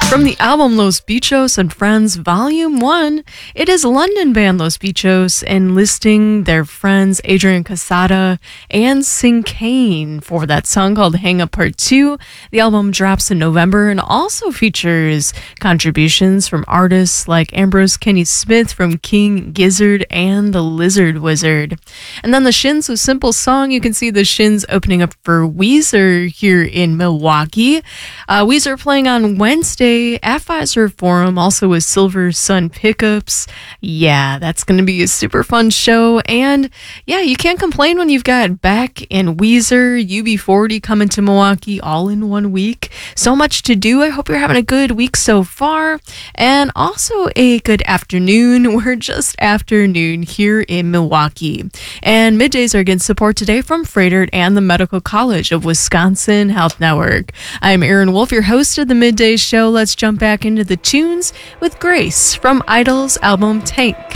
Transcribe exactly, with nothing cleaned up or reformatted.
From the album Los Bichos and Friends Volume one, it is London band Los Bichos enlisting their friends Adrian Casada and Sing Kane for that song called Hang Up Part two. The album drops in November and also features contributions from artists like Ambrose Kenny Smith from King Gizzard and the Lizard Wizard. And then the Shins with Simple Song. You can see the Shins opening up for Weezer here in Milwaukee. Uh, Weezer playing on Wednesday at Fiserv Forum, also with Silver Sun Pickups. Yeah, that's going to be a super fun show. And yeah, you can't complain when you've got Beck and Weezer, U B forty coming to Milwaukee all in one week. So much to do. I hope you're having a good week so far. And also a good afternoon. We're just afternoon here in Milwaukee. And middays are getting support today from Froedtert and the Medical College of Wisconsin Health Network. I'm Erin Wolf, your host of the Midday Show. Let's jump back into the tunes with Grace from Idol's album Tank.